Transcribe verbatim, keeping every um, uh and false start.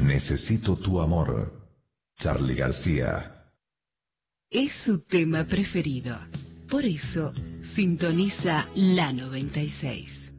Necesito tu amor. Charly García. Es su tema preferido. Por eso, sintoniza la noventa y seis.